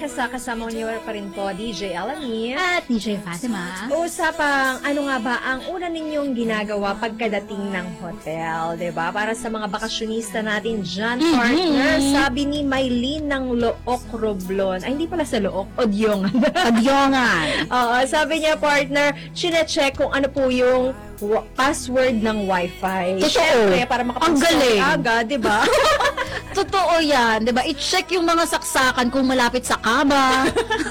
kasama niyo pa rin po, DJ Elanie. At DJ Fatima. Usapang, ano nga ba ang una ninyong ginagawa pagkadating ng hotel, 'di ba? Para sa mga bakasyonista natin dyan, partner, sabi ni Maylene ng Look Roblon. Ay, hindi pala sa Look, Odyongan. Padyongan. Oo, sabi niya, partner, chinecheck kung ano po yung password ng wifi. Totoo. Siyempre, para Ang makapag-start galing. agad, 'di ba? Totoo yan, di ba? I-check yung mga saksakan kung malapit sa kama.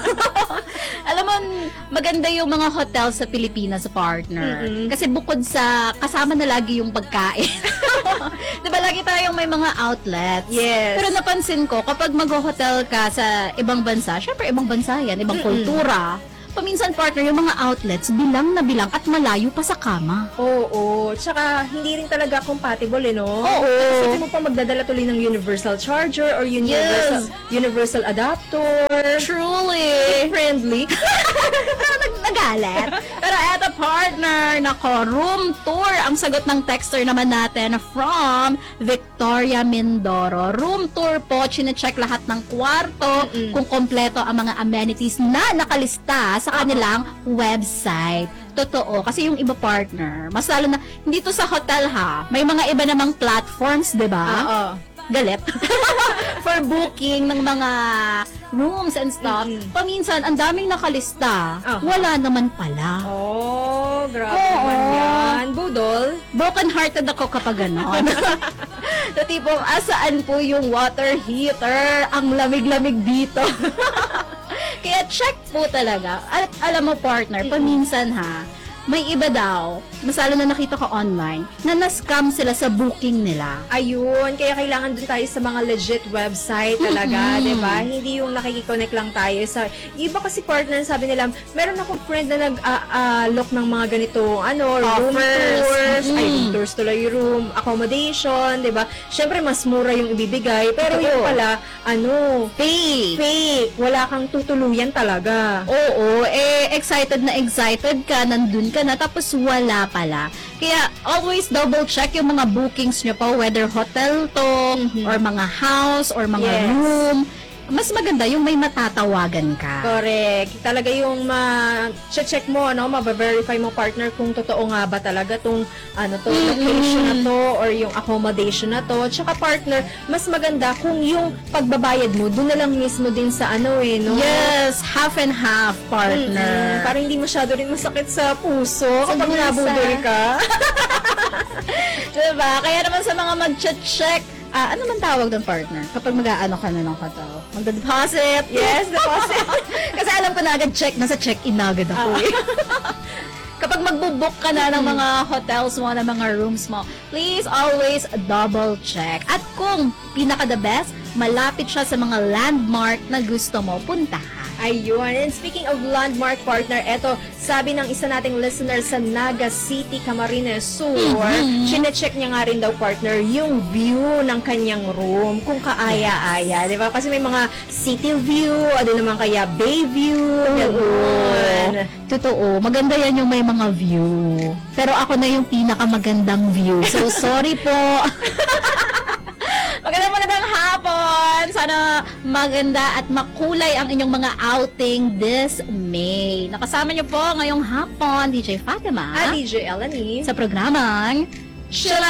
Alam mo, maganda yung mga hotel sa Pilipinas, partner. Kasi bukod sa kasama na lagi yung pagkain. Di ba, lagi tayong may mga outlets. Yes. Pero napansin ko, kapag mag-hotel ka sa ibang bansa, syempre ibang bansa yan, ibang kultura, paminsan, partner, yung mga outlets, bilang na bilang at malayo pa sa kama. Oo. Tsaka, hindi rin talaga compatible, no? Oo. Kasi mo pa magdadala tuloy ng universal charger or universal adapter. Truly. Friendly. Nagalit. Pero eto, partner, nako, room tour ang sagot ng texter naman natin from Victoria Mindoro. Room tour po, chinecheck lahat ng kwarto, kung kompleto ang mga amenities na nakalista sa kanilang website. Totoo, kasi yung iba, partner, mas lalo na, hindi to sa hotel ha, may mga iba namang platforms, di ba? Oo. Galit. For booking ng mga rooms and stuff. Paminsan, ang daming nakalista. Wala naman pala. Oh, grabe Oo. naman yan. Budol. Broken hearted ako kapag ganon. Sa tipong, asaan po yung water heater? Ang lamig-lamig dito. Kaya check po talaga. At alam mo, partner, paminsan ha, may iba daw, masalo na nakita ko online, na na-scam sila sa booking nila. Ayun, kaya kailangan dun tayo sa mga legit website talaga, di ba? Hindi yung nakikiconnect lang tayo sa... Iba kasi, partner, sabi nila, meron akong friend na nag-look ng mga ganitong, room tours, room tours tuloy, room accommodation, di ba? Siyempre, mas mura yung ibibigay, pero yung pala, fake. Wala kang tutuluyan talaga. Oo, excited ka, nandun ka na, tapos wala pala. Kaya, always double check yung mga bookings nyo po, whether hotel to, or mga house, or mga room. Mas maganda yung may matatawagan ka. Correct. Talaga yung ma-check mo, ma-verify mo, partner, kung totoo nga ba talaga tong location na to or yung accommodation na to. Tsaka, partner, mas maganda kung yung pagbabayad mo doon na lang mismo din sa no? Yes, half and half, partner. Para hindi masyado rin masakit sa puso kapag bulsa. nabudol ka. Diba? Kaya naman sa mga mag-check, ano man tawag ng partner? Kapag mag-aano ka na ng hotel? Magda-deposit? Yes, deposit. Kasi alam ko na agad nasa check-in na agad ako eh. Kapag magbubook ka na ng mga hotels mo, ng mga rooms mo, please always double check. At kung pinaka-the best, malapit siya sa mga landmark na gusto mo puntahan. Ayun. And speaking of landmark, partner, eto, sabi ng isa nating listener sa Naga City, Camarines Sur, chinecheck niya nga rin daw, partner, yung view ng kanyang room, kung kaaya-aya, di ba? Kasi may mga city view, ano naman kaya bay view, gano'n. Totoo. Maganda yan yung may mga view. Pero ako na yung pinakamagandang view. So, sorry po. Magandang hapon. Sana maganda at makulay ang inyong mga outing this May. Nakasama niyo po ngayong hapon, DJ Fatima. At DJ Elanie. Sa programang